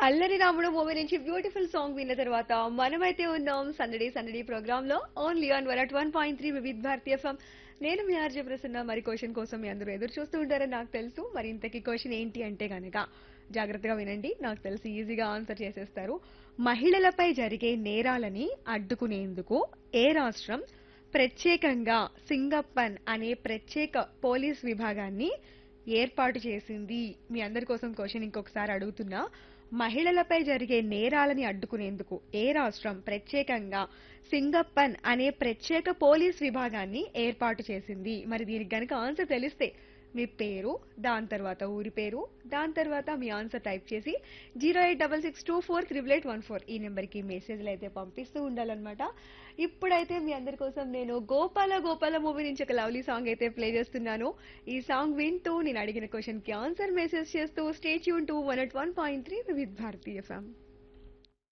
అల్లరి రాముడు మూవీ నుంచి బ్యూటిఫుల్ సాంగ్ విన్న తర్వాత మనమైతే ఉన్నాం సందడి సందడి ప్రోగ్రామ్ లో only on 101.3 Vividh Bharati FM. నేను మీ ఆర్జే ప్రసన్న. మరి క్వశ్చన్ కోసం మీ అందరూ ఎదురు చూస్తూ ఉంటారని నాకు తెలుసు. మరి ఇంతకీ క్వశ్చన్ ఏంటి అంటే గనక జాగ్రత్తగా వినండి, నాకు తెలిసి ఈజీగా ఆన్సర్ చేసేస్తారు. మహిళలపై జరిగే నేరాలని అడ్డుకునేందుకు ఏ రాష్ట్రం ప్రత్యేకంగా సింగప్పన్ అనే ప్రత్యేక పోలీస్ విభాగాన్ని ఏర్పాటు చేసింది? మీ అందరి కోసం క్వశ్చన్ ఇంకొకసారి అడుగుతున్నా. మహిళలపై జరిగే నేరాలని అడ్డుకునేందుకు ఏ రాష్ట్రం ప్రత్యేకంగా సింగప్పన్ అనే ప్రత్యేక పోలీస్ విభాగాన్ని ఏర్పాటు చేసింది? మరి దీనికి గనక ఆన్సర్ తెలిస్తే మీ పేరు, దాని తర్వాత ఊరి పేరు, దాని తర్వాత మీ ఆన్సర్ టైప్ చేసి 08662438814 ఈ నెంబర్కి మెసేజ్లు అయితే పంపిస్తూ ఉండాలన్నమాట. ఇప్పుడైతే మీ అందరి కోసం నేను గోపాల గోపాల మూవీ నుంచి ఒక లవ్లీ సాంగ్ అయితే ప్లే చేస్తున్నాను. ఈ సాంగ్ వింటూ నేను అడిగిన క్వశ్చన్ కి ఆన్సర్ మెసేజ్ చేస్తూ stay tune to 101.3 with Bharati FM.